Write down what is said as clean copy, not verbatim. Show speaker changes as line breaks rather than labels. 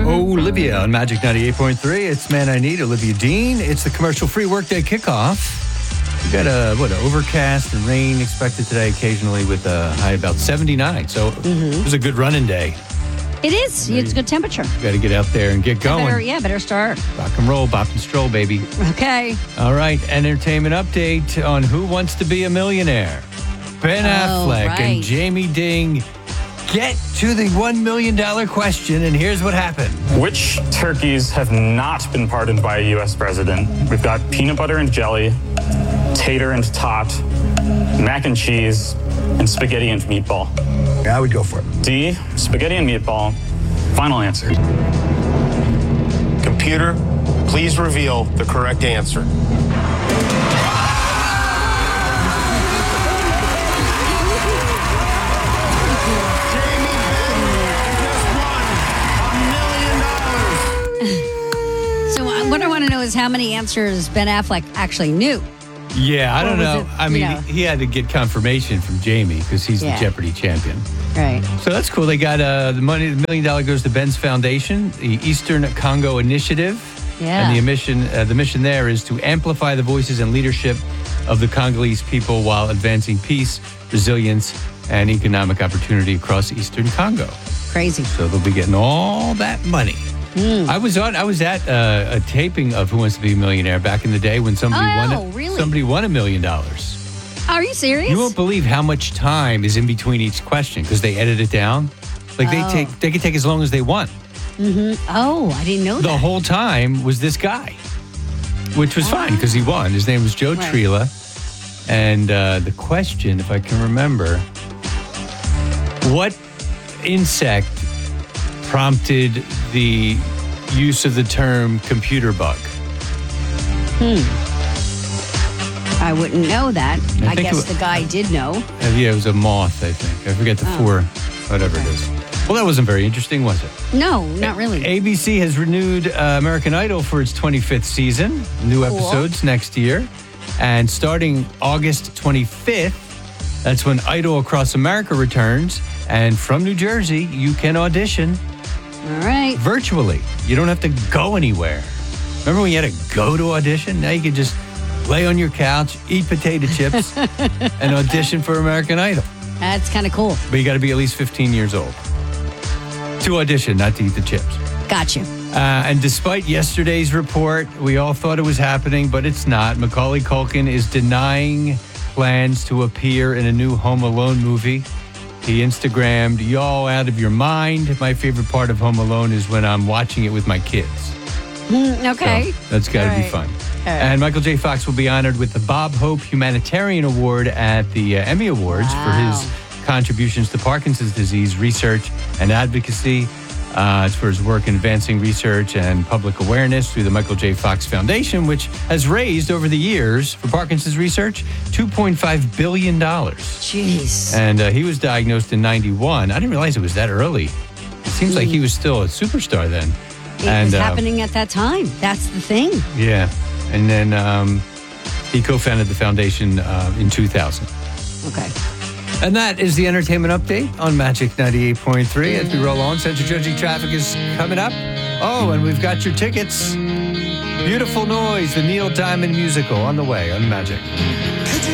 Olivia on Magic 98.3. It's Man I Need, Olivia Dean. It's the commercial-free workday kickoff. We got overcast and rain expected today occasionally with a high about 79. So it was a good running day.
It is. It's good temperature.
You got to get out there and get going.
Better start.
Rock and roll, bop and stroll, baby.
Okay.
All right, entertainment update on Who Wants to Be a Millionaire. Ben Affleck and Jamie Ding get to the $1 million question, and here's what happened.
Which turkeys have not been pardoned by a U.S. president? We've got peanut butter and jelly, tater and tot, mac and cheese, and spaghetti and meatball.
Yeah, I would go for it.
D, spaghetti and meatball. Final answer.
Computer, please reveal the correct answer.
So what I want to know is how many answers Ben Affleck actually knew.
Yeah, I don't know.
He
had to get confirmation from Jamie because he's the Jeopardy champion.
Right.
So that's cool. They got the money. The $1 million goes to Ben's foundation, the Eastern Congo Initiative.
Yeah.
And the mission there is to amplify the voices and leadership of the Congolese people while advancing peace, resilience, and economic opportunity across Eastern Congo.
Crazy.
So they'll be getting all that money. I was at a taping of Who Wants to Be a Millionaire back in the day when somebody won $1 million.
Are you serious?
You won't believe how much time is in between each question because they edit it down. Like they can take as long as they want.
Oh, I didn't know that.
The whole time was this guy, which was fine because he won. His name was Joe Trela. And the question, if I can remember, what insect prompted the use of the term computer bug?
I wouldn't know that. I guess the guy did know.
Yeah, it was a moth, I think. I forget the whatever it is. Well, that wasn't very interesting, was it?
No, not really.
ABC has renewed American Idol for its 25th season. New episodes next year. And starting August 25th, that's when Idol Across America returns. And from New Jersey, you can audition.
All right.
Virtually. You don't have to go anywhere. Remember when you had to go to audition? Now you can just lay on your couch, eat potato chips, and audition for American Idol.
That's kind of cool.
But you got to be at least 15 years old to audition, not to eat the chips.
Gotcha.
And despite yesterday's report, we all thought it was happening, but it's not. Macaulay Culkin is denying plans to appear in a new Home Alone movie. He Instagrammed, "Y'all out of your mind. My favorite part of Home Alone is when I'm watching it with my kids."
Okay.
So that's got to be fun. And Michael J. Fox will be honored with the Bob Hope Humanitarian Award at the Emmy Awards for his contributions to Parkinson's disease research and advocacy. It's for his work in advancing research and public awareness through the Michael J. Fox Foundation, which has raised over the years for Parkinson's research $2.5 billion.
Jeez.
And he was diagnosed in 91. I didn't realize it was that early. It seems like he was still a superstar then.
It was happening at that time. That's the thing.
Yeah. And then he co-founded the foundation in 2000.
Okay.
And that is the entertainment update on Magic 98.3. As we roll on, Central Jersey traffic is coming up. Oh, and we've got your tickets. Beautiful Noise, the Neil Diamond musical on the way on Magic.